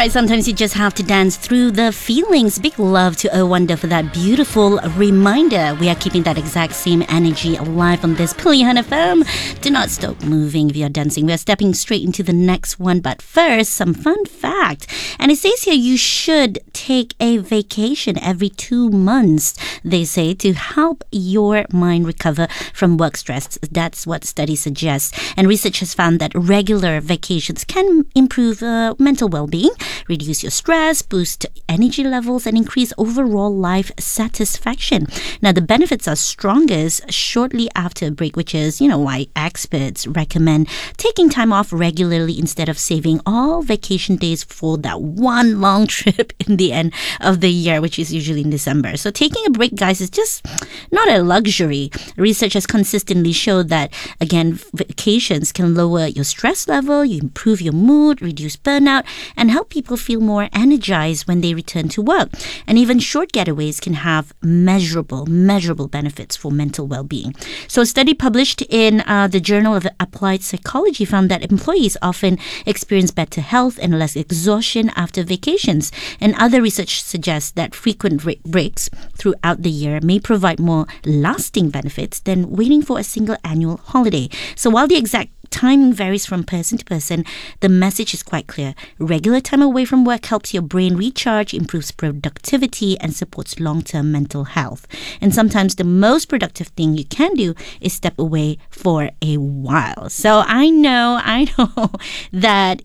right, sometimes you just have to dance through the feelings. Big love to O Wonder for that beautiful reminder. We are keeping that exact same energy alive on this Pilihan FM. Do not stop moving if you're dancing. We are stepping straight into the next one. But first, some fun fact. And it says here you should take a vacation every 2 months, they say, to help your mind recover from work stress. That's what studies suggest. And research has found that regular vacations can improve mental well-being, reduce your stress, boost energy levels, and increase overall life satisfaction. Now, the benefits are strongest shortly after a break, which is, why experts recommend taking time off regularly instead of saving all vacation days for that one long trip in the end of the year, which is usually in December. So taking a break, guys, is just not a luxury. Research has consistently showed that, again, vacations can lower your stress level, you improve your mood, reduce burnout, and help people feel more energized when they return to work. And even short getaways can have measurable benefits for mental well-being. So a study published in the Journal of Applied Psychology found that employees often experience better health and less exhaustion after vacations. And other research suggests that frequent breaks throughout the year may provide more lasting benefits than waiting for a single annual holiday. So while the exact timing varies from person to person, the message is quite clear. Regular time away from work helps your brain recharge, improves productivity, and supports long-term mental health. And sometimes the most productive thing you can do is step away for a while. So I know that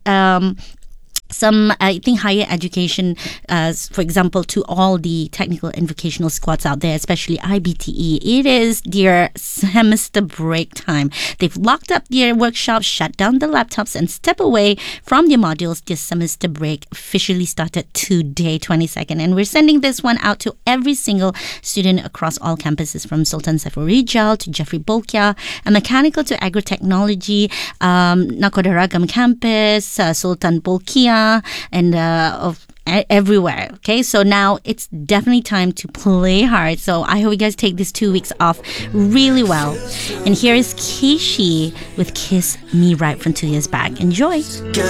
some, I think, higher education, for example, to all the technical and vocational squads out there, especially IBTE, it is their semester break time. They've locked up their workshops, shut down the laptops, and step away from their modules. Their semester break officially started today, 22nd. And we're sending this one out to every single student across all campuses, from Sultan Saiful Rijal to Jeffrey Bolkiah, and mechanical to agro-technology, Nakoda Ragam campus, Sultan Bolkiah, and of everywhere. Okay, so now it's definitely time to play hard. So I hope you guys take these 2 weeks off really well. And here is Keishi with Kiss Me Right from 2 years back. Enjoy.